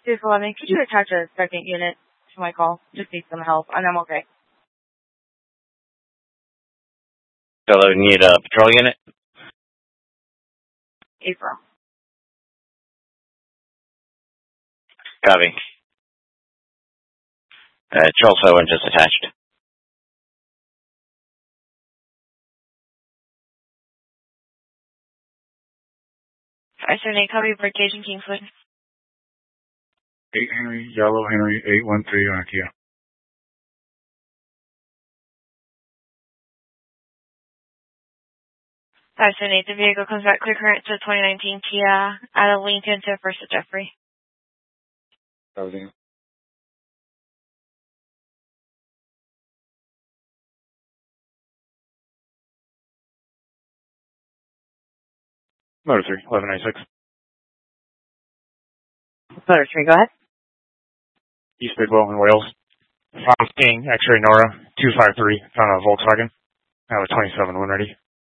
11, could you attach a second unit to my call? Just need some help, and I'm okay. Hello, need a patrol unit? April. Copy. Troll 7 just attached. Nate, copy for Cajun Kingswood. 8 Henry, Yellow Henry, 813 on Kia. Nate, the vehicle comes back clear current to 2019 Kia out of Lincoln to First of Jeffrey. Everything. Motor 3, 1196. Motor 3, go ahead. East Bidwell in Wales. Found King, X-ray Nora, 253. Found a Volkswagen. I have a 27 when ready.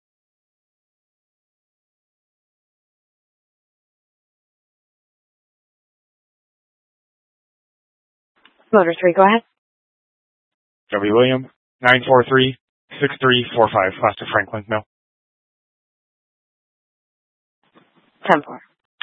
Motor 3, go ahead. W. William, 943-6345. Last to Franklin, no. 10-4.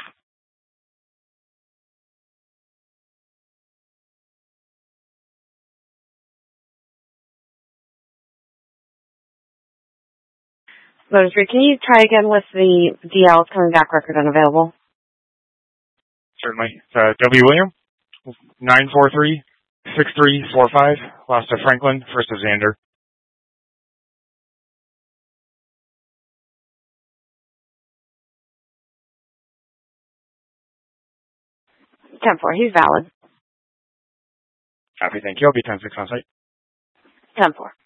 Motor 3, can you try again with the DL coming back record unavailable? Certainly. W. William, 943-6345. Last to Franklin, first to Xander. 10-4, he's valid. Copy, thank you. I'll be 10-6 on site. 10-4.